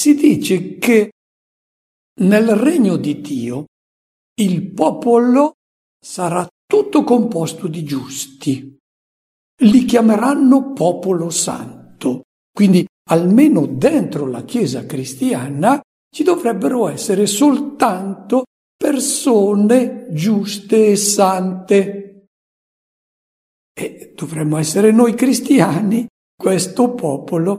Si dice che nel regno di Dio il popolo sarà tutto composto di giusti. Li chiameranno popolo santo. Quindi almeno dentro la Chiesa cristiana ci dovrebbero essere soltanto persone giuste e sante. E dovremmo essere noi cristiani, questo popolo.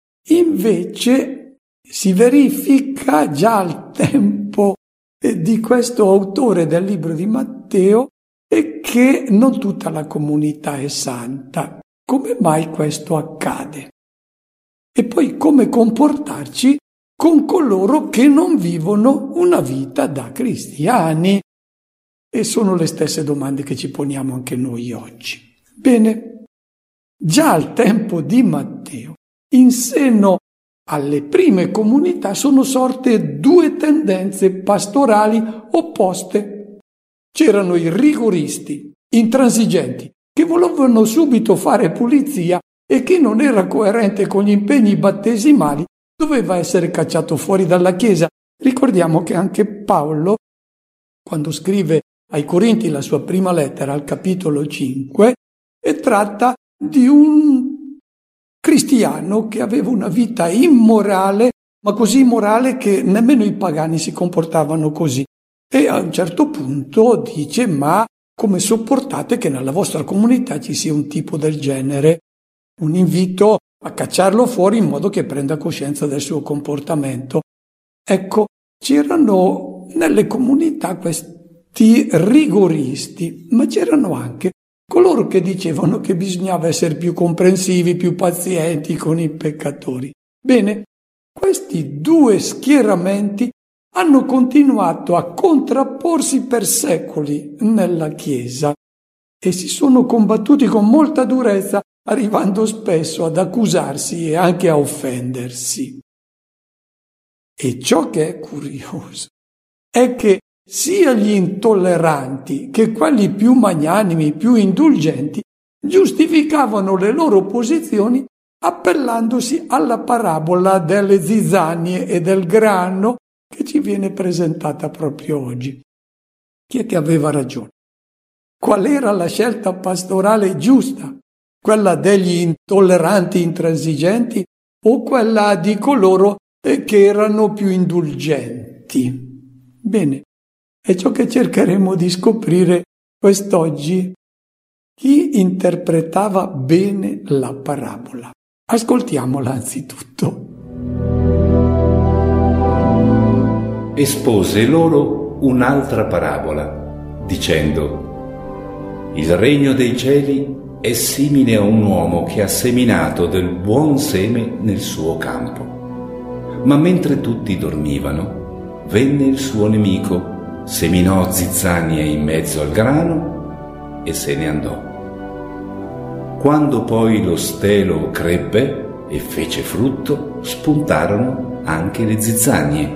Invece si verifica già al tempo di questo autore del libro di Matteo che non tutta la comunità è santa. Come mai questo accade? E poi come comportarci con coloro che non vivono una vita da cristiani? E sono le stesse domande che ci poniamo anche noi oggi. Bene, già al tempo di Matteo, in seno alle prime comunità sono sorte due tendenze pastorali opposte. C'erano i rigoristi, intransigenti, che volevano subito fare pulizia e chi non era coerente con gli impegni battesimali doveva essere cacciato fuori dalla Chiesa. Ricordiamo che anche Paolo, quando scrive ai Corinti la sua prima lettera, al capitolo 5, tratta di un cristiano che aveva una vita immorale, ma così immorale che nemmeno i pagani si comportavano così. E a un certo punto dice: ma come sopportate che nella vostra comunità ci sia un tipo del genere? Un invito a cacciarlo fuori in modo che prenda coscienza del suo comportamento. Ecco, c'erano nelle comunità questi rigoristi, ma c'erano anche coloro che dicevano che bisognava essere più comprensivi, più pazienti con i peccatori. Bene, questi due schieramenti hanno continuato a contrapporsi per secoli nella Chiesa e si sono combattuti con molta durezza, arrivando spesso ad accusarsi e anche a offendersi. E ciò che è curioso è che sia gli intolleranti che quelli più magnanimi, più indulgenti, giustificavano le loro posizioni appellandosi alla parabola delle zizzanie e del grano che ci viene presentata proprio oggi. Chi è che aveva ragione? Qual era la scelta pastorale giusta? Quella degli intolleranti intransigenti o quella di coloro che erano più indulgenti? Bene, è ciò che cercheremo di scoprire quest'oggi. Chi interpretava bene la parabola? Ascoltiamola anzitutto. Espose loro un'altra parabola, dicendo: il regno dei cieli è simile a un uomo che ha seminato del buon seme nel suo campo. Ma mentre tutti dormivano, venne il suo nemico, seminò zizzanie in mezzo al grano e se ne andò. Quando poi lo stelo crebbe e fece frutto, spuntarono anche le zizzanie.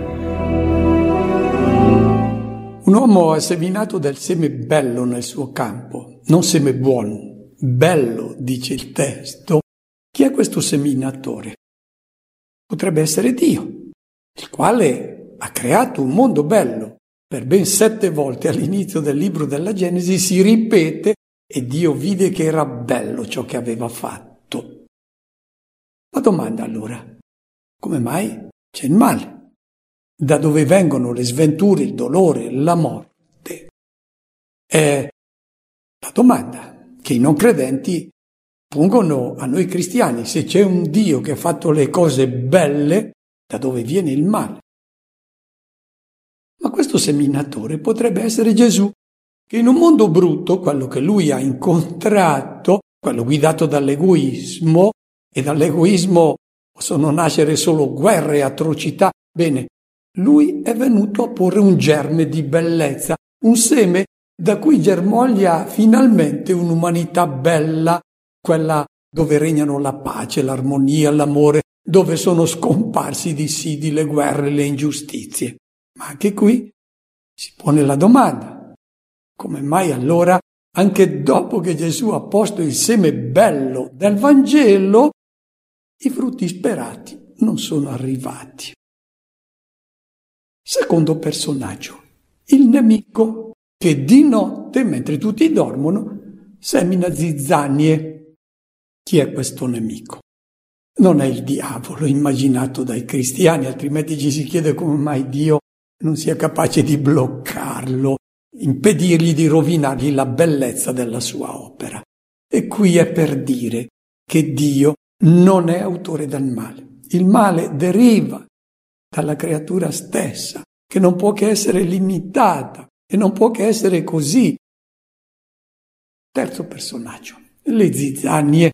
Un uomo ha seminato del seme bello nel suo campo, non seme buono. Bello, dice il testo. Chi è questo seminatore? Potrebbe essere Dio, il quale ha creato un mondo bello. Per ben 7 volte all'inizio del libro della Genesi si ripete: e Dio vide che era bello ciò che aveva fatto. La domanda allora: come mai c'è il male? Da dove vengono le sventure, il dolore, la morte? È la domanda che i non credenti pongono a noi cristiani. Se c'è un Dio che ha fatto le cose belle, da dove viene il male? Ma questo seminatore potrebbe essere Gesù, che in un mondo brutto, quello che lui ha incontrato, quello guidato dall'egoismo, e dall'egoismo possono nascere solo guerre e atrocità, bene, lui è venuto a porre un germe di bellezza, un seme da cui germoglia finalmente un'umanità bella, quella dove regnano la pace, l'armonia, l'amore, dove sono scomparsi i dissidi, le guerre, le ingiustizie. Ma anche qui si pone la domanda: come mai allora, anche dopo che Gesù ha posto il seme bello del Vangelo, i frutti sperati non sono arrivati? Secondo personaggio, il nemico che di notte, mentre tutti dormono, semina zizzanie. Chi è questo nemico? Non è il diavolo immaginato dai cristiani, altrimenti ci si chiede come mai Dio non sia capace di bloccarlo, impedirgli di rovinargli la bellezza della sua opera. E qui è per dire che Dio non è autore del male. Il male deriva dalla creatura stessa, che non può che essere limitata e non può che essere così. Terzo personaggio, le zizzanie.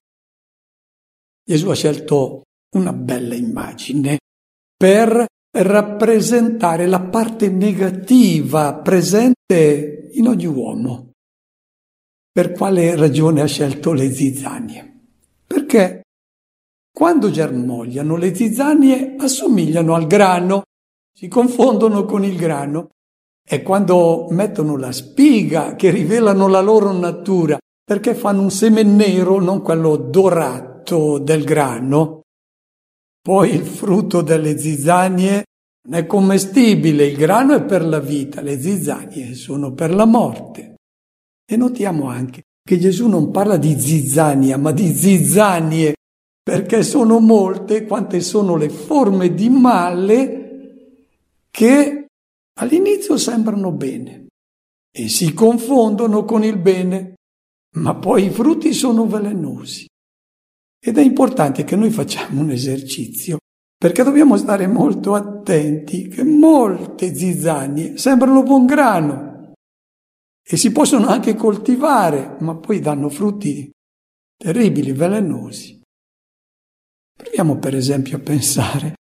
Gesù ha scelto una bella immagine per rappresentare la parte negativa presente in ogni uomo. Per quale ragione ha scelto le zizzanie? Perché quando germogliano le zizzanie assomigliano al grano, si confondono con il grano, e quando mettono la spiga che rivelano la loro natura, perché fanno un seme nero, non quello dorato del grano. Poi il frutto delle zizzanie non è commestibile, il grano è per la vita, le zizzanie sono per la morte. E notiamo anche che Gesù non parla di zizzania, ma di zizzanie, perché sono molte quante sono le forme di male che all'inizio sembrano bene e si confondono con il bene, ma poi i frutti sono velenosi. Ed è importante che noi facciamo un esercizio, perché dobbiamo stare molto attenti che molte zizzanie sembrano buon grano e si possono anche coltivare, ma poi danno frutti terribili, velenosi. Proviamo per esempio a pensare: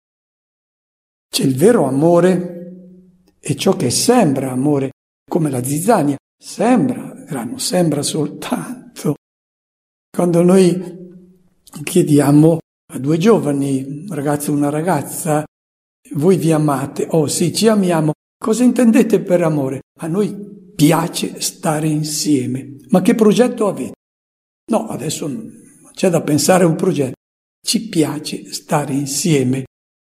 c'è il vero amore e ciò che sembra amore, come la zizzania, sembra grano, sembra soltanto. Quando noi chiediamo a due giovani, un ragazzo e una ragazza, voi vi amate? Oh sì, ci amiamo. Cosa intendete per amore? A noi piace stare insieme. Ma che progetto avete? No, adesso non c'è da pensare a un progetto. Ci piace stare insieme.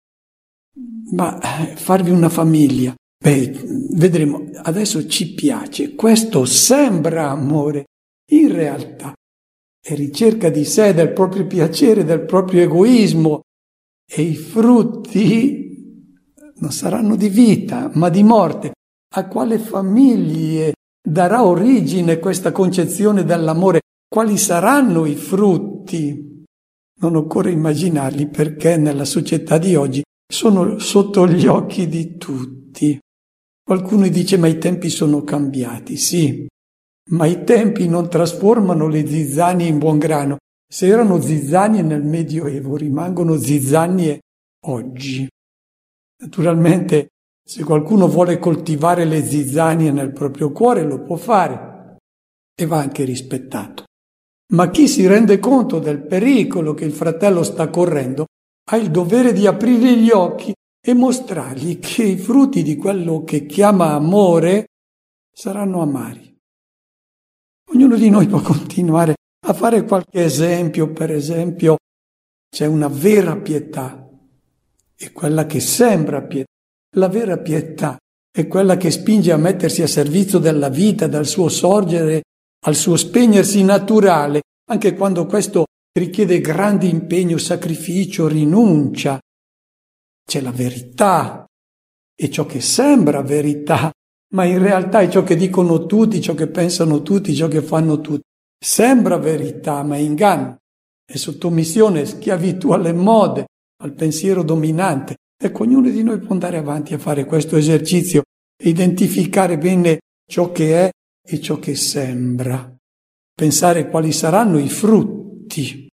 Ma farvi una famiglia? Beh, vedremo. Adesso ci piace. Questo sembra amore. In realtà è ricerca di sé, del proprio piacere, del proprio egoismo, e i frutti non saranno di vita, ma di morte. A quale famiglie darà origine questa concezione dell'amore? Quali saranno i frutti? Non occorre immaginarli, perché nella società di oggi sono sotto gli occhi di tutti. Qualcuno dice: ma i tempi sono cambiati. Sì, ma i tempi non trasformano le zizzanie in buon grano. Se erano zizzanie nel Medioevo, rimangono zizzanie oggi. Naturalmente, se qualcuno vuole coltivare le zizzanie nel proprio cuore, lo può fare e va anche rispettato. Ma chi si rende conto del pericolo che il fratello sta correndo ha il dovere di aprire gli occhi e mostrargli che i frutti di quello che chiama amore saranno amari. Ognuno di noi può continuare a fare qualche esempio. Per esempio, c'è una vera pietà e quella che sembra pietà. La vera pietà è quella che spinge a mettersi a servizio della vita, dal suo sorgere al suo spegnersi naturale, anche quando questo richiede grande impegno, sacrificio, rinuncia. C'è la verità e ciò che sembra verità, ma in realtà è ciò che dicono tutti, ciò che pensano tutti, ciò che fanno tutti. Sembra verità, ma è inganno, è sottomissione, è schiavitù alle mode, al pensiero dominante. Ecco, ognuno di noi può andare avanti a fare questo esercizio e identificare bene ciò che è e ciò che sembra, pensare quali saranno i frutti.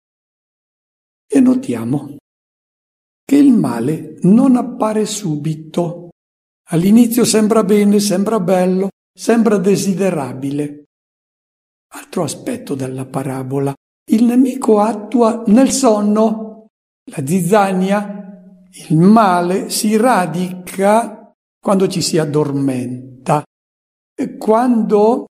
E notiamo che il male non appare subito. All'inizio sembra bene, sembra bello, sembra desiderabile. Altro aspetto della parabola: il nemico attua nel sonno. La zizzania, il male, si radica quando ci si addormenta e quando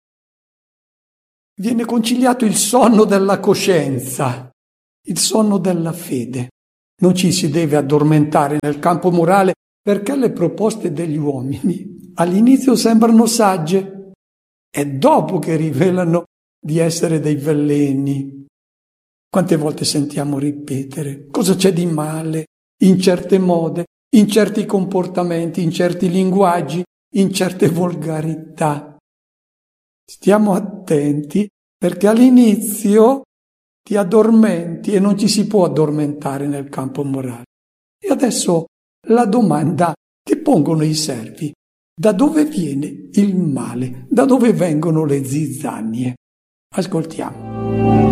viene conciliato il sonno della coscienza, il sonno della fede. Non ci si deve addormentare nel campo morale perché le proposte degli uomini all'inizio sembrano sagge, è dopo che rivelano di essere dei veleni. Quante volte sentiamo ripetere cosa c'è di male in certe mode, in certi comportamenti, in certi linguaggi, in certe volgarità. Stiamo attenti perché all'inizio ti addormenti e non ci si può addormentare nel campo morale. E adesso la domanda che pongono i servi: da dove viene il male? Da dove vengono le zizzanie? Ascoltiamo.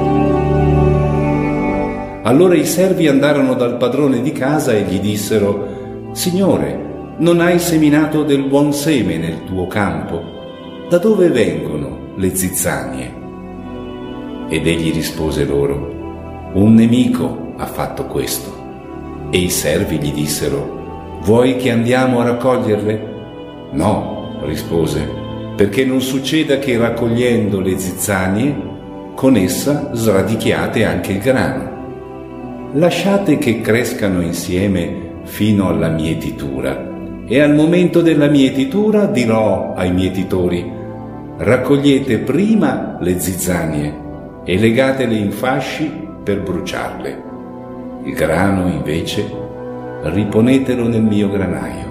Allora i servi andarono dal padrone di casa e gli dissero: Signore, non hai seminato del buon seme nel tuo campo? Da dove vengono le zizzanie? Ed egli rispose loro: Un nemico ha fatto questo. E i servi gli dissero: Vuoi che andiamo a raccoglierle? No, rispose, perché non succeda che raccogliendo le zizzanie, con essa sradichiate anche il grano. Lasciate che crescano insieme fino alla mietitura, e al momento della mietitura dirò ai mietitori: raccogliete prima le zizzanie e legatele in fasci per bruciarle. Il grano, invece, riponetelo nel mio granaio.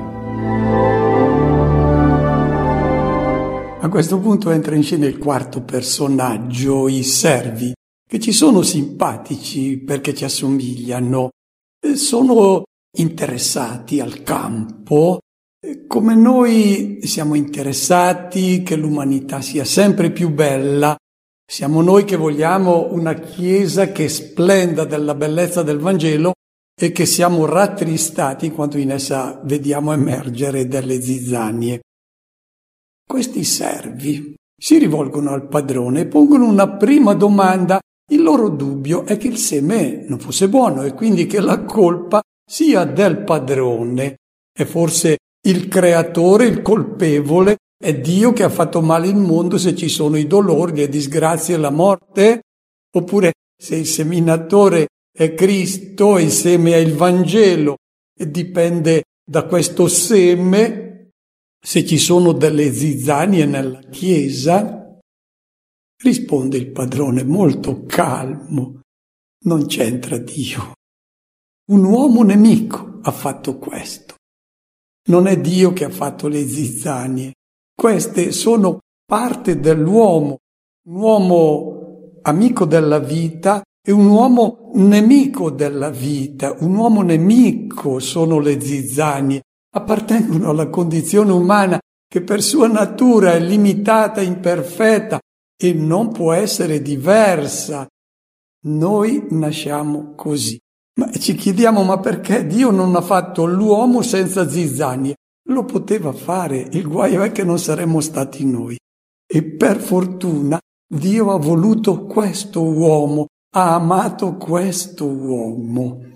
A questo punto entra in scena il quarto personaggio, i servi, che ci sono simpatici perché ci assomigliano, sono interessati al campo, come noi siamo interessati che l'umanità sia sempre più bella. Siamo noi che vogliamo una Chiesa che splenda della bellezza del Vangelo e che siamo rattristati quando in essa vediamo emergere delle zizzanie. Questi servi si rivolgono al padrone e pongono una prima domanda. Il loro dubbio è che il seme non fosse buono e quindi che la colpa sia del padrone. È forse il creatore, il colpevole, è Dio che ha fatto male il mondo se ci sono i dolori, le disgrazie e la morte? Oppure se il seminatore è Cristo e il seme è il Vangelo e dipende da questo seme se ci sono delle zizzanie nella Chiesa? Risponde il padrone molto calmo: non c'entra Dio. Un uomo nemico ha fatto questo. Non è Dio che ha fatto le zizzanie. Queste sono parte dell'uomo, un uomo amico della vita e un uomo nemico della vita. Un uomo nemico sono le zizzanie, appartengono alla condizione umana che per sua natura è limitata, imperfetta e non può essere diversa. Noi nasciamo così. Ma ci chiediamo: ma perché Dio non ha fatto l'uomo senza zizzanie? Lo poteva fare, il guaio è che non saremmo stati noi. E per fortuna Dio ha voluto questo uomo, ha amato questo uomo.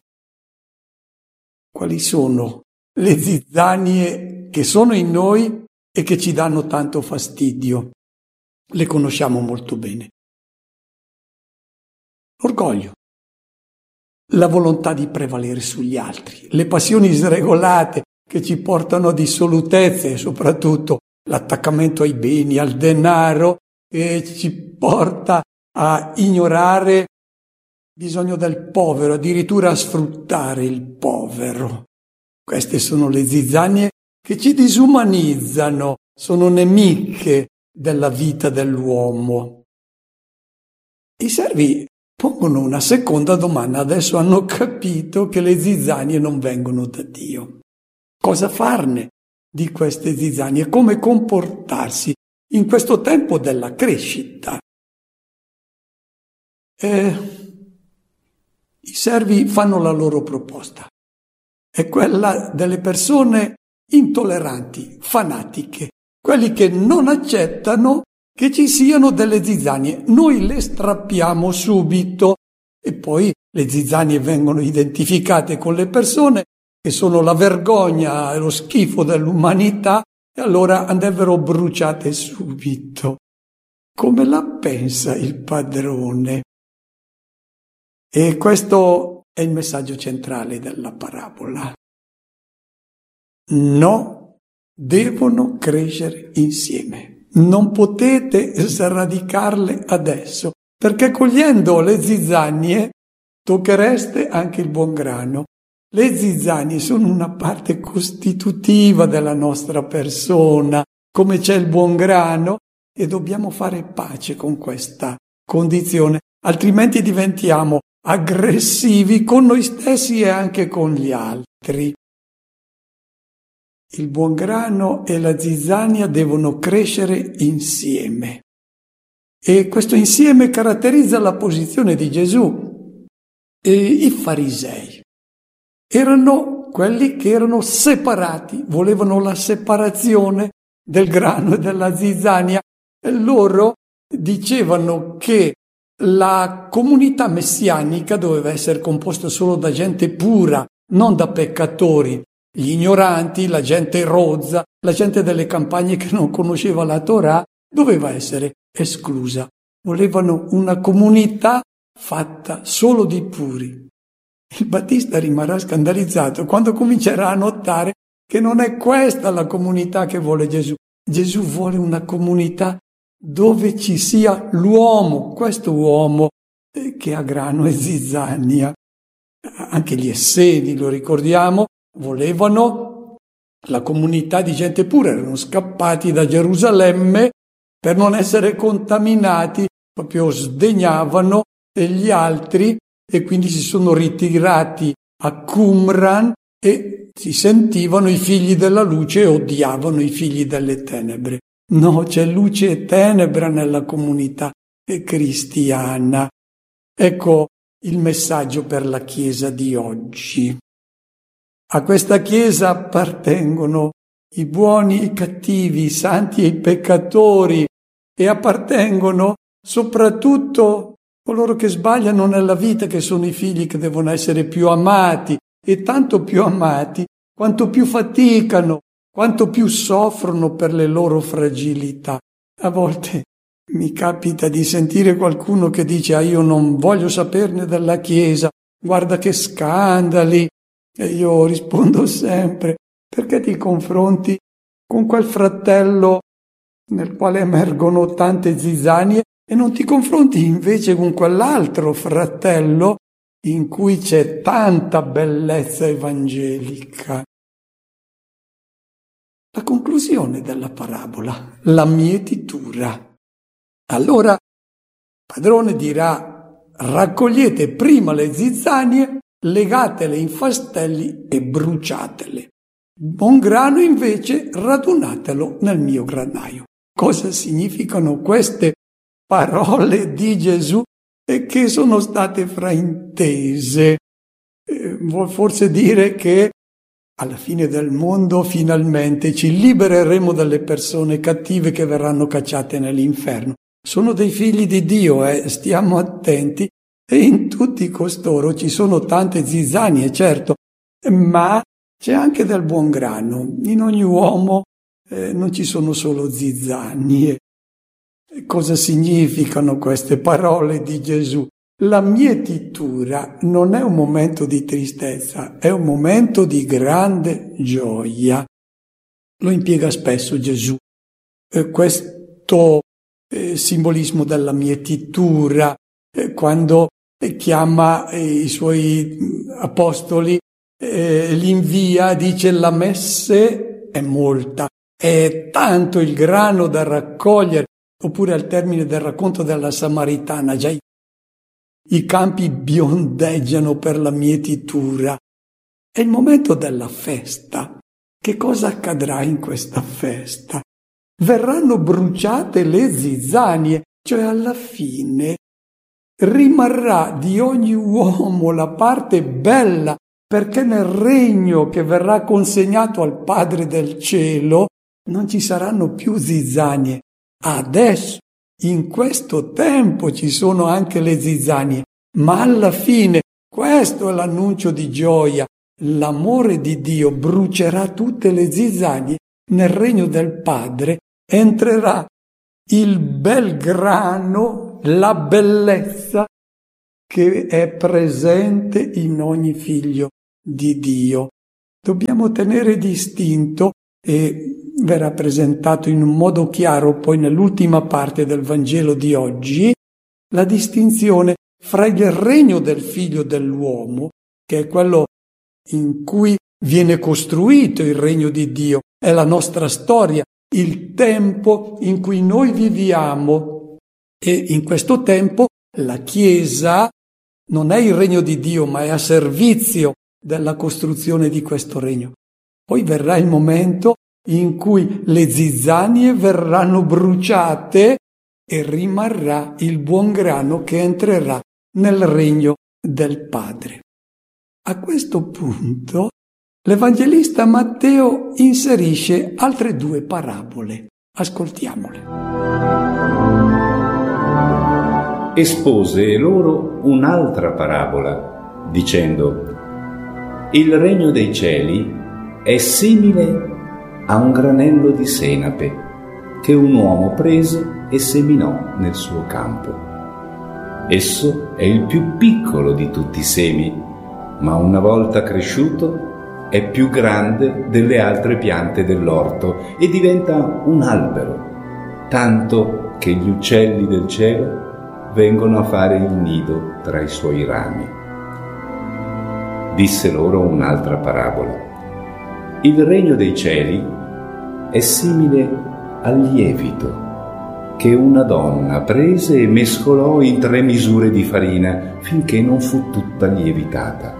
Quali sono le zizzanie che sono in noi e che ci danno tanto fastidio? Le conosciamo molto bene. L'orgoglio, la volontà di prevalere sugli altri, le passioni sregolate che ci portano a dissolutezze e soprattutto l'attaccamento ai beni, al denaro, che ci porta a ignorare il bisogno del povero, addirittura a sfruttare il povero. Queste sono le zizzanie che ci disumanizzano, sono nemiche della vita dell'uomo. I servi pongono una seconda domanda. Adesso hanno capito che le zizzanie non vengono da Dio. Cosa farne di queste zizzanie? Come comportarsi in questo tempo della crescita? I servi fanno la loro proposta. È quella delle persone intolleranti, fanatiche, quelli che non accettano che ci siano delle zizzanie. Noi le strappiamo subito e poi le zizzanie vengono identificate con le persone che sono la vergogna e lo schifo dell'umanità e allora andrebbero bruciate subito. Come la pensa il padrone? E questo è il messaggio centrale della parabola. No, devono crescere insieme. Non potete sradicarle adesso, perché cogliendo le zizzanie tocchereste anche il buon grano. Le zizzanie sono una parte costitutiva della nostra persona, come c'è il buon grano, e dobbiamo fare pace con questa condizione, altrimenti diventiamo aggressivi con noi stessi e anche con gli altri. Il buon grano e la zizzania devono crescere insieme. E questo insieme caratterizza la posizione di Gesù. E i farisei erano quelli che erano separati, volevano la separazione del grano e della zizzania. E loro dicevano che la comunità messianica doveva essere composta solo da gente pura, non da peccatori. Gli ignoranti, la gente rozza, la gente delle campagne che non conosceva la Torah doveva essere esclusa. Volevano una comunità fatta solo di puri. Il Battista rimarrà scandalizzato quando comincerà a notare che non è questa la comunità che vuole Gesù. Gesù vuole una comunità dove ci sia l'uomo, questo uomo che ha grano e zizzania. Anche gli Esseni, lo ricordiamo, volevano la comunità di gente pura, erano scappati da Gerusalemme per non essere contaminati, proprio sdegnavano gli altri e quindi si sono ritirati a Qumran e si sentivano i figli della luce e odiavano i figli delle tenebre. No, c'è luce e tenebra nella comunità cristiana. Ecco il messaggio per la Chiesa di oggi. A questa Chiesa appartengono i buoni e i cattivi, i santi e i peccatori, e appartengono soprattutto coloro che sbagliano nella vita, che sono i figli che devono essere più amati, e tanto più amati quanto più faticano, quanto più soffrono per le loro fragilità. A volte mi capita di sentire qualcuno che dice: io non voglio saperne della Chiesa, guarda che scandali. E io rispondo sempre: perché ti confronti con quel fratello nel quale emergono tante zizzanie e non ti confronti invece con quell'altro fratello in cui c'è tanta bellezza evangelica? La conclusione della parabola, la mietitura. Allora padrone dirà: raccogliete prima le zizzanie, legatele in fastelli e bruciatele. Buon grano invece radunatelo nel mio granaio. Cosa significano queste parole di Gesù e che sono state fraintese? Vuol forse dire che alla fine del mondo finalmente ci libereremo dalle persone cattive che verranno cacciate nell'inferno. Sono dei figli di Dio, stiamo attenti. E in tutti costoro ci sono tante zizzanie, certo, ma c'è anche del buon grano. In ogni uomo non ci sono solo zizzanie. Cosa significano queste parole di Gesù? La mietitura non è un momento di tristezza, è un momento di grande gioia. Lo impiega spesso Gesù. Questo simbolismo della mietitura, quando chiama i suoi apostoli, li invia, dice: la messe è molta, è tanto il grano da raccogliere. Oppure al termine del racconto della Samaritana, già i campi biondeggiano per la mietitura. È il momento della festa. Che cosa accadrà in questa festa? Verranno bruciate le zizzanie, cioè alla fine rimarrà di ogni uomo la parte bella, perché nel regno che verrà consegnato al Padre del cielo non ci saranno più zizzanie. Adesso, in questo tempo, ci sono anche le zizzanie, ma alla fine, questo è l'annuncio di gioia, l'amore di Dio brucerà tutte le zizzanie, nel regno del Padre entrerà il bel grano, la bellezza che è presente in ogni figlio di Dio. dobbiamo tenere distinto, e verrà presentato in un modo chiaro poi nell'ultima parte del Vangelo di oggi, la distinzione fra il regno del Figlio dell'uomo, che è quello in cui viene costruito il regno di Dio, è la nostra storia, il tempo in cui noi viviamo, e in questo tempo la Chiesa non è il regno di Dio, ma è a servizio della costruzione di questo regno. Poi verrà il momento in cui le zizzanie verranno bruciate e rimarrà il buon grano che entrerà nel regno del Padre. A questo punto l'Evangelista Matteo inserisce altre 2 parabole. Ascoltiamole. Espose loro un'altra parabola, dicendo: il regno dei cieli è simile a un granello di senape che un uomo prese e seminò nel suo campo. Esso è il più piccolo di tutti i semi, ma una volta cresciuto è più grande delle altre piante dell'orto e diventa un albero, tanto che gli uccelli del cielo vengono a fare il nido tra i suoi rami. Disse loro un'altra parabola: il regno dei cieli è simile al lievito che una donna prese e mescolò in 3 misure di farina finché non fu tutta lievitata.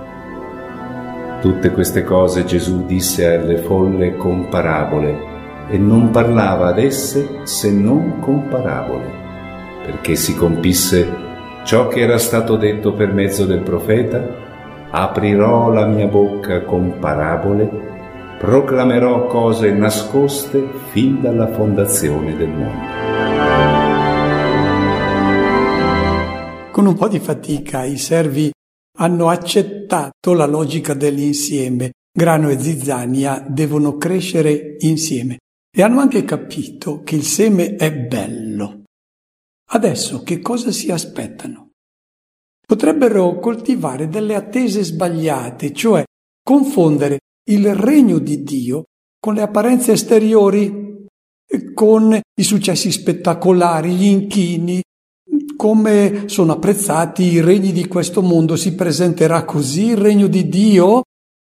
Tutte queste cose Gesù disse alle folle con parabole e non parlava ad esse se non con parabole, perché si compisse ciò che era stato detto per mezzo del profeta: aprirò la mia bocca con parabole, proclamerò cose nascoste fin dalla fondazione del mondo. Con un po' di fatica i servi hanno accettato la logica dell'insieme. Grano e zizzania devono crescere insieme e hanno anche capito che il seme è bello. Adesso che cosa si aspettano? Potrebbero coltivare delle attese sbagliate, cioè confondere il regno di Dio con le apparenze esteriori, con i successi spettacolari, gli inchini, come sono apprezzati i regni di questo mondo. Si presenterà così il regno di Dio?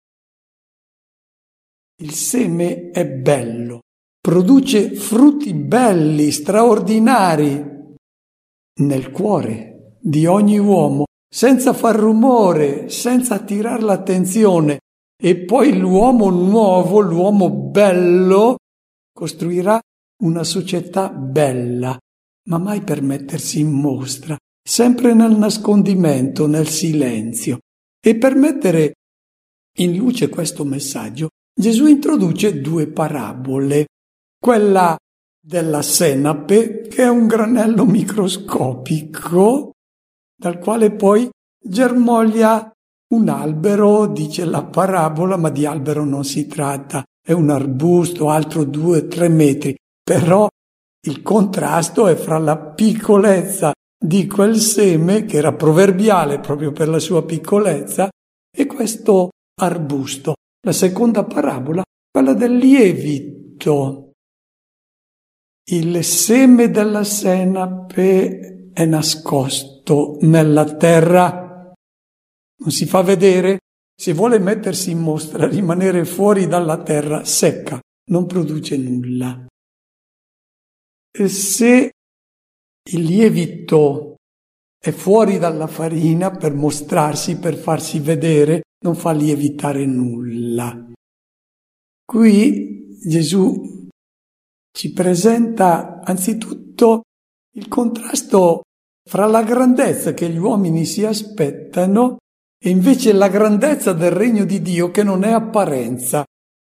Il seme è bello, produce frutti belli, straordinari nel cuore di ogni uomo, senza far rumore, senza attirare l'attenzione. E poi l'uomo nuovo, l'uomo bello, costruirà una società bella, ma mai per mettersi in mostra, sempre nel nascondimento, nel silenzio. E per mettere in luce questo messaggio, Gesù introduce 2 parabole. Quella della senape, che è un granello microscopico, dal quale poi germoglia un albero, dice la parabola, ma di albero non si tratta, è un arbusto alto 2-3 metri, però il contrasto è fra la piccolezza di quel seme, che era proverbiale proprio per la sua piccolezza, e questo arbusto. La seconda parabola, quella del lievito. Il seme della senape è nascosto nella terra, non si fa vedere. Se vuole mettersi in mostra, rimanere fuori dalla terra, secca, non produce nulla. E se il lievito è fuori dalla farina per mostrarsi, per farsi vedere, non fa lievitare nulla. Qui Gesù ci presenta anzitutto il contrasto fra la grandezza che gli uomini si aspettano e invece la grandezza del regno di Dio, che non è apparenza.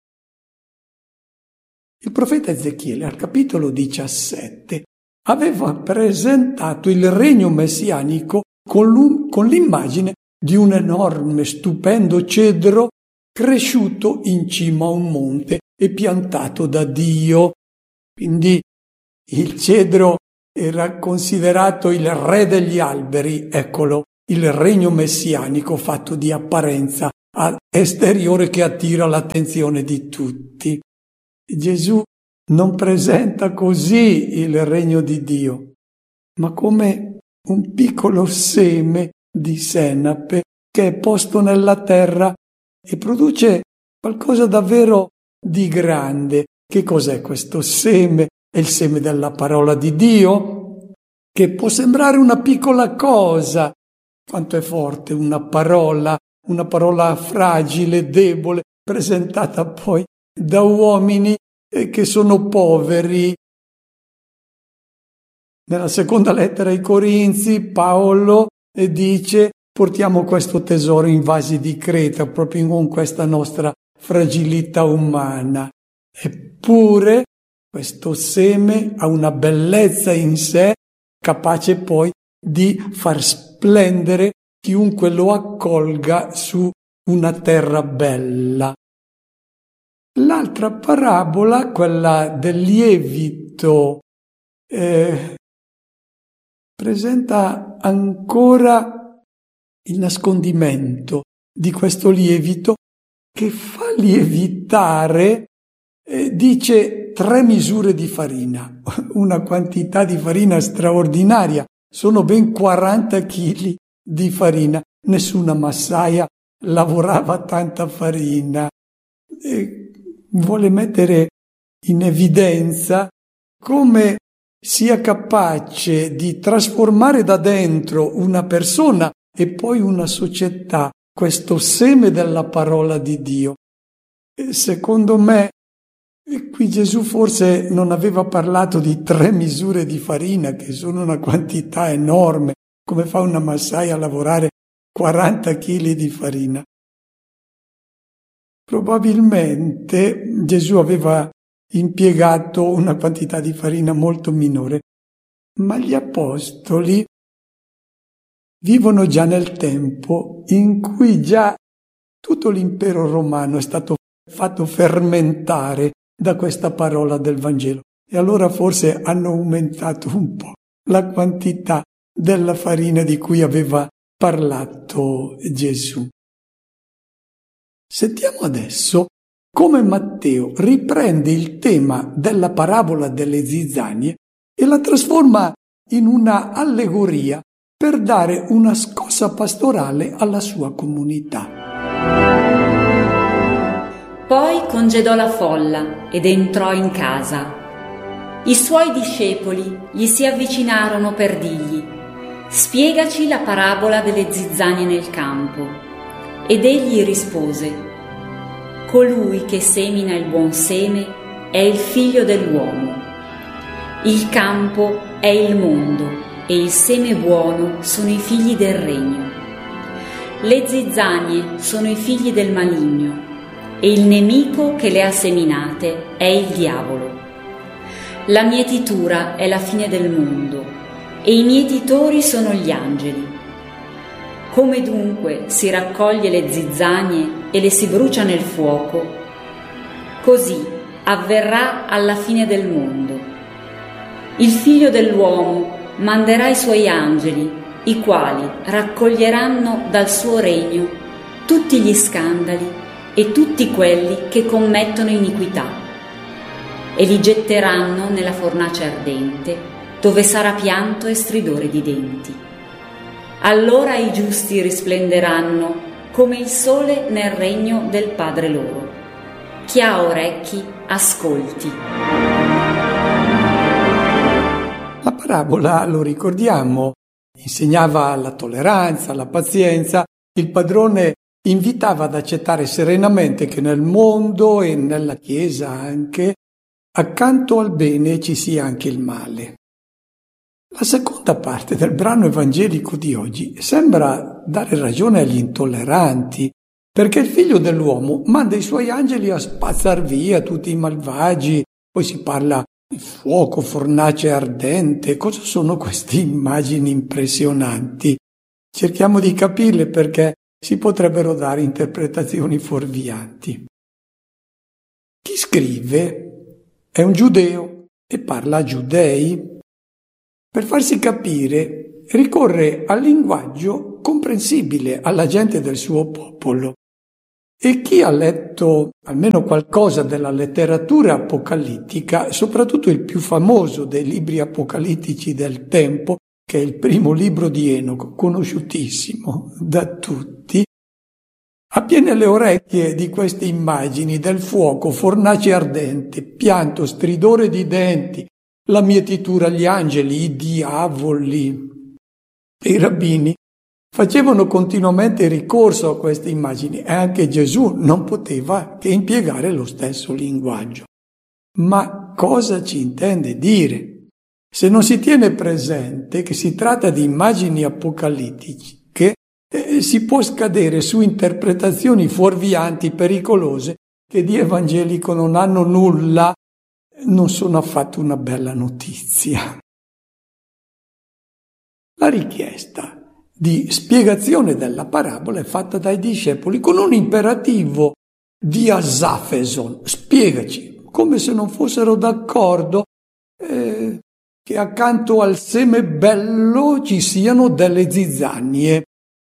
Il profeta Ezechiele al capitolo 17 aveva presentato il regno messianico con l'immagine di un enorme, stupendo cedro cresciuto in cima a un monte e piantato da Dio. Quindi il cedro era considerato il re degli alberi, eccolo, il regno messianico fatto di apparenza esteriore che attira l'attenzione di tutti. Gesù non presenta così il regno di Dio, ma come un piccolo seme di senape che è posto nella terra e produce qualcosa davvero di grande. Che cos'è questo seme? È il seme della parola di Dio, che può sembrare una piccola cosa. Quanto è forte una parola fragile, debole, presentata poi da uomini che sono poveri. Nella seconda lettera ai Corinzi Paolo dice: portiamo questo tesoro in vasi di Creta, proprio con questa nostra fragilità umana. Eppure questo seme ha una bellezza in sé, capace poi di far splendere chiunque lo accolga su una terra bella. L'altra parabola, quella del lievito, presenta ancora il nascondimento di questo lievito che fa lievitare, dice 3 misure di farina, una quantità di farina straordinaria, sono ben 40 chili di farina, nessuna massaia lavorava tanta farina. Vuole mettere in evidenza come sia capace di trasformare da dentro una persona e poi una società, questo seme della parola di Dio. Secondo me, qui Gesù forse non aveva parlato di 3 misure di farina, che sono una quantità enorme. Come fa una massaia a lavorare 40 chili di farina? Probabilmente Gesù aveva impiegato una quantità di farina molto minore, ma gli apostoli vivono già nel tempo in cui già tutto l'impero romano è stato fatto fermentare da questa parola del Vangelo, e allora forse hanno aumentato un po' la quantità della farina di cui aveva parlato Gesù. Sentiamo adesso come Matteo riprende il tema della parabola delle zizzanie e la trasforma in una allegoria per dare una scossa pastorale alla sua comunità. Poi congedò la folla ed entrò in casa. I suoi discepoli gli si avvicinarono per dirgli: spiegaci la parabola delle zizzanie nel campo. Ed egli rispose: colui che semina il buon seme è il figlio dell'uomo. Il campo è il mondo e il seme buono sono i figli del regno. Le zizzanie sono i figli del maligno e il nemico che le ha seminate è il diavolo. La mietitura è la fine del mondo e i mietitori sono gli angeli. Come dunque si raccoglie le zizzanie e le si brucia nel fuoco, così avverrà alla fine del mondo. Il figlio dell'uomo manderà i suoi angeli, i quali raccoglieranno dal suo regno tutti gli scandali e tutti quelli che commettono iniquità, e li getteranno nella fornace ardente, dove sarà pianto e stridore di denti. Allora i giusti risplenderanno come il sole nel regno del Padre loro. Chi ha orecchi, ascolti. La parabola, lo ricordiamo, insegnava la tolleranza, la pazienza. Il padrone invitava ad accettare serenamente che nel mondo e nella Chiesa anche, accanto al bene ci sia anche il male. La seconda parte del brano evangelico di oggi sembra dare ragione agli intolleranti, perché il figlio dell'uomo manda i suoi angeli a spazzar via tutti i malvagi. Poi si parla di fuoco, fornace ardente. Cosa sono queste immagini impressionanti? Cerchiamo di capirle, perché si potrebbero dare interpretazioni fuorvianti. Chi scrive è un giudeo e parla a giudei. Per farsi capire, ricorre al linguaggio comprensibile alla gente del suo popolo. E chi ha letto almeno qualcosa della letteratura apocalittica, soprattutto il più famoso dei libri apocalittici del tempo, che è il primo libro di Enoco, conosciutissimo da tutti, ha piene le orecchie di queste immagini del fuoco, fornace ardente, pianto, stridore di denti, la mietitura, gli angeli, i diavoli. E i rabbini facevano continuamente ricorso a queste immagini e anche Gesù non poteva che impiegare lo stesso linguaggio. Ma cosa ci intende dire? Se non si tiene presente che si tratta di immagini apocalittiche, si può scadere su interpretazioni fuorvianti, pericolose, che di evangelico non hanno nulla, non sono affatto una bella notizia. La richiesta di spiegazione della parabola è fatta dai discepoli con un imperativo di asafeson, spiegaci, come se non fossero d'accordo che accanto al seme bello ci siano delle zizzanie.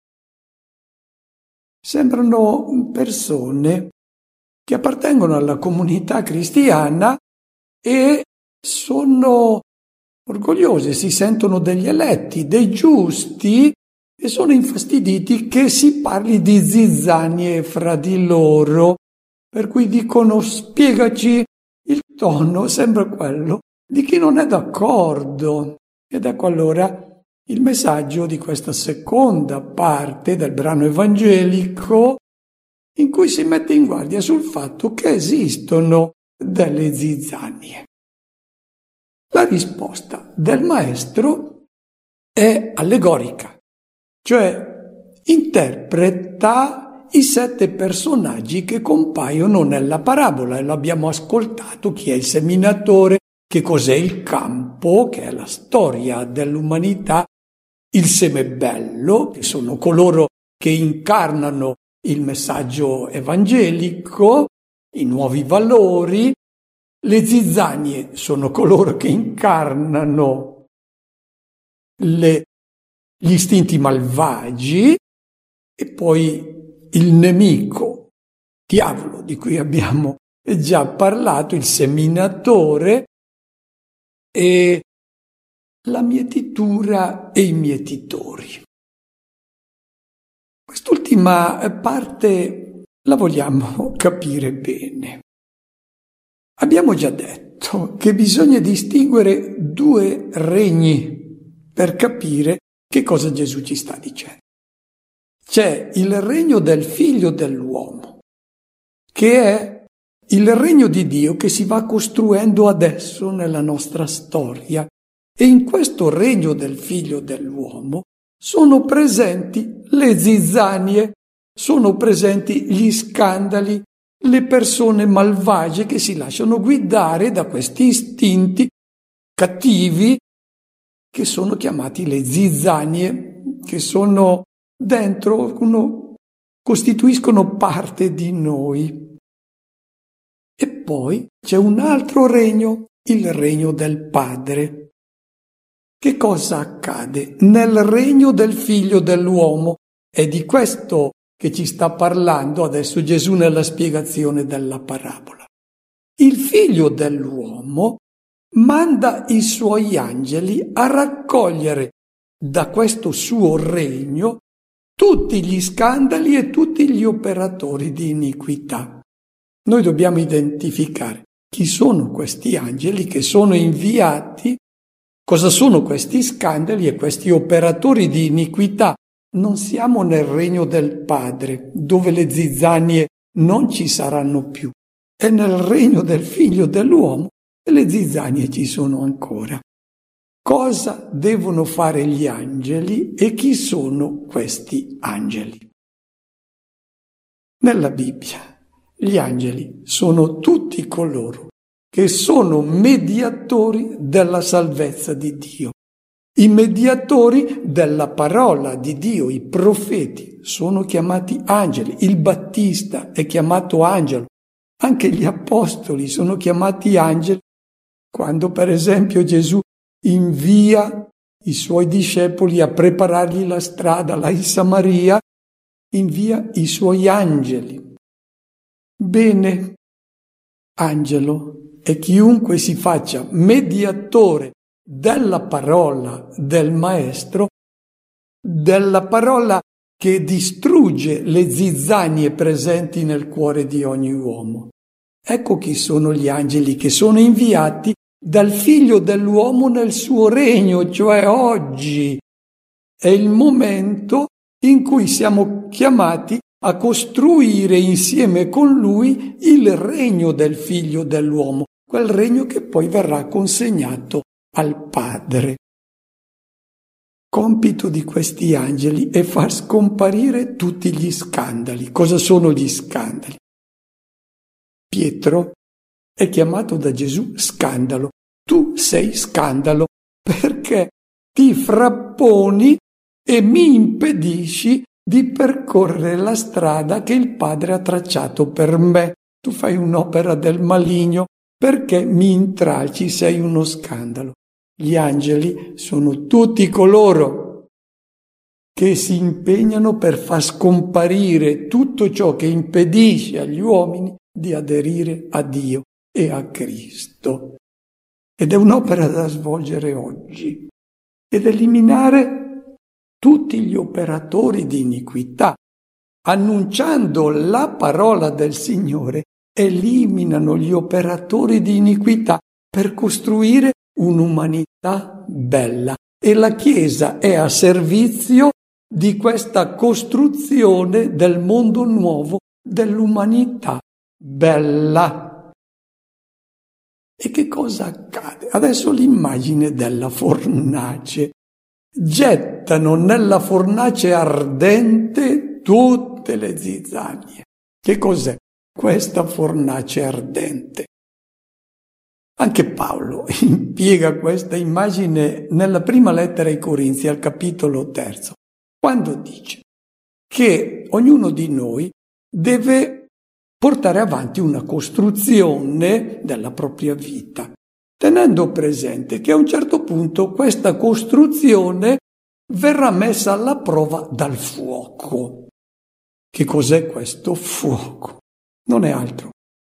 Sembrano persone che appartengono alla comunità cristiana e sono orgogliose, si sentono degli eletti, dei giusti, e sono infastiditi che si parli di zizzanie fra di loro, per cui dicono spiegaci. Il tono sembra quello di chi non è d'accordo. Ed ecco allora il messaggio di questa seconda parte del brano evangelico, in cui si mette in guardia sul fatto che esistono delle zizzanie. La risposta del maestro è allegorica, cioè interpreta i 7 personaggi che compaiono nella parabola, e l'abbiamo ascoltato: chi è il seminatore, che cos'è il campo, che è la storia dell'umanità, il seme bello, che sono coloro che incarnano il messaggio evangelico, i nuovi valori. Le zizzanie sono coloro che incarnano gli istinti malvagi, e poi il nemico, diavolo, di cui abbiamo già parlato, il seminatore, e la mietitura e i mietitori. Quest'ultima parte la vogliamo capire bene. Abbiamo già detto che bisogna distinguere 2 regni per capire che cosa Gesù ci sta dicendo. C'è il regno del figlio dell'uomo, che è il regno di Dio che si va costruendo adesso nella nostra storia, e in questo regno del figlio dell'uomo sono presenti le zizzanie, sono presenti gli scandali, le persone malvagie che si lasciano guidare da questi istinti cattivi che sono chiamati le zizzanie, che sono dentro, costituiscono parte di noi. E poi c'è un altro regno, il regno del Padre. Che cosa accade nel regno del figlio dell'uomo? È di questo che ci sta parlando adesso Gesù nella spiegazione della parabola. Il figlio dell'uomo manda i suoi angeli a raccogliere da questo suo regno tutti gli scandali e tutti gli operatori di iniquità. Noi dobbiamo identificare chi sono questi angeli che sono inviati, cosa sono questi scandali e questi operatori di iniquità. Non siamo nel regno del Padre, dove le zizzanie non ci saranno più. È nel regno del figlio dell'uomo e le zizzanie ci sono ancora. Cosa devono fare gli angeli e chi sono questi angeli? Nella Bibbia gli angeli sono tutti coloro che sono mediatori della salvezza di Dio. I mediatori della parola di Dio, i profeti, sono chiamati angeli. Il Battista è chiamato angelo. Anche gli apostoli sono chiamati angeli. Quando, per esempio, Gesù invia i suoi discepoli a preparargli la strada là in Samaria, invia i suoi angeli Bene, angelo è chiunque si faccia mediatore della parola del Maestro, della parola che distrugge le zizzanie presenti nel cuore di ogni uomo. Ecco chi sono gli angeli che sono inviati dal Figlio dell'uomo nel suo regno, cioè oggi. È il momento in cui siamo chiamati a costruire insieme con Lui il regno del Figlio dell'uomo, quel regno che poi verrà consegnato al Padre. Compito di questi angeli è far scomparire tutti gli scandali. Cosa sono gli scandali? Pietro è chiamato da Gesù scandalo. Tu sei scandalo perché ti frapponi e mi impedisci di percorrere la strada che il Padre ha tracciato per me. Tu fai un'opera del maligno perché mi intralci, sei uno scandalo. Gli angeli sono tutti coloro che si impegnano per far scomparire tutto ciò che impedisce agli uomini di aderire a Dio e a Cristo. Ed è un'opera da svolgere oggi ed eliminare tutti gli operatori di iniquità. Annunciando la parola del Signore, eliminano gli operatori di iniquità per costruire un'umanità bella. E la Chiesa è a servizio di questa costruzione del mondo nuovo, dell'umanità bella. E che cosa accade? Adesso l'immagine della fornace. Gettano nella fornace ardente tutte le zizzanie. Che cos'è questa fornace ardente? Anche Paolo impiega questa immagine nella prima lettera ai Corinzi, al capitolo 3, quando dice che ognuno di noi deve portare avanti una costruzione della propria vita, tenendo presente che a un certo punto questa costruzione verrà messa alla prova dal fuoco. Che cos'è questo fuoco? Non è altro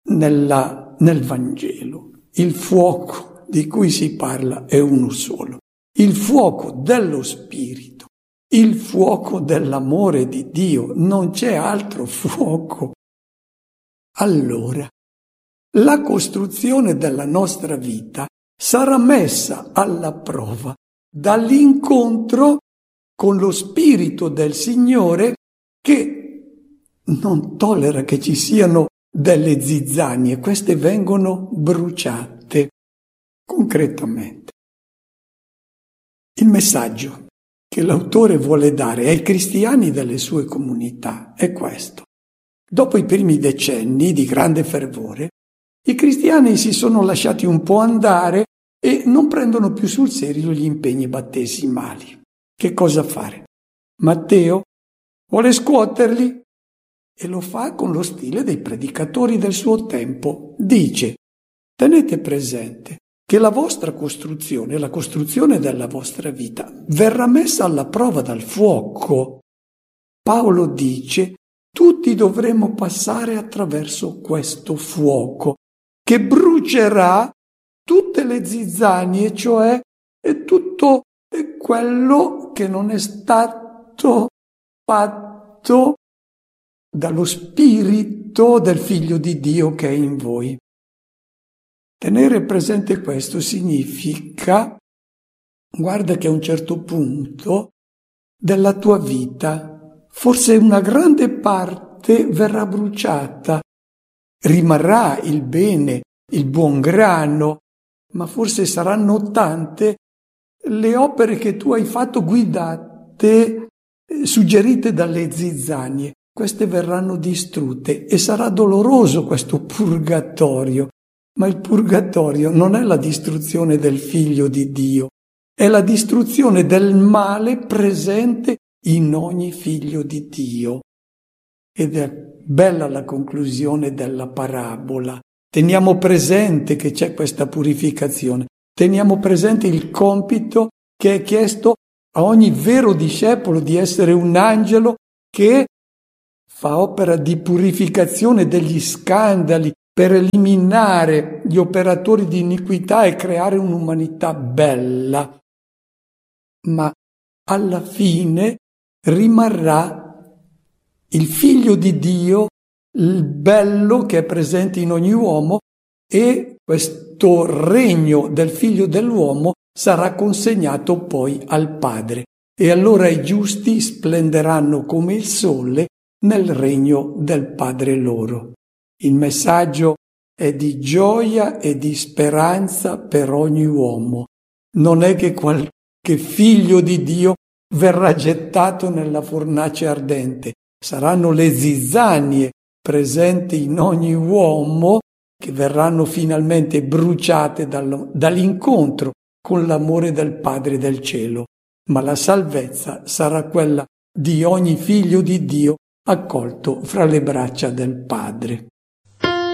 nel Vangelo. Il fuoco di cui si parla è uno solo, il fuoco dello Spirito, il fuoco dell'amore di Dio, non c'è altro fuoco. Allora, la costruzione della nostra vita sarà messa alla prova dall'incontro con lo Spirito del Signore che non tollera che ci siano delle zizzanie, queste vengono bruciate concretamente. Il messaggio che l'autore vuole dare ai cristiani delle sue comunità è questo. Dopo i primi decenni di grande fervore, i cristiani si sono lasciati un po' andare e non prendono più sul serio gli impegni battesimali. Che cosa fare? Matteo vuole scuoterli e lo fa con lo stile dei predicatori del suo tempo. Dice: tenete presente che la vostra costruzione, la costruzione della vostra vita, verrà messa alla prova dal fuoco. Paolo dice: tutti dovremo passare attraverso questo fuoco che brucerà tutte le zizzanie, cioè tutto quello che non è stato fatto dallo Spirito del Figlio di Dio che è in voi. Tenere presente questo significa, guarda che a un certo punto della tua vita, forse una grande parte verrà bruciata, rimarrà il bene, il buon grano, ma forse saranno tante le opere che tu hai fatto guidate, suggerite dalle zizzanie. Queste verranno distrutte e sarà doloroso questo purgatorio, ma il purgatorio non è la distruzione del Figlio di Dio, è la distruzione del male presente in ogni figlio di Dio. Ed è bella la conclusione della parabola. Teniamo presente che c'è questa purificazione, teniamo presente il compito che è chiesto a ogni vero discepolo di essere un angelo che fa opera di purificazione degli scandali per eliminare gli operatori di iniquità e creare un'umanità bella. Ma alla fine rimarrà il Figlio di Dio, il bello che è presente in ogni uomo, e questo regno del Figlio dell'uomo sarà consegnato poi al Padre. E allora i giusti splenderanno come il sole nel regno del Padre loro. Il messaggio è di gioia e di speranza per ogni uomo. Non è che qualche figlio di Dio verrà gettato nella fornace ardente. Saranno le zizzanie presenti in ogni uomo che verranno finalmente bruciate dall'incontro con l'amore del Padre del cielo. Ma la salvezza sarà quella di ogni figlio di Dio accolto fra le braccia del Padre.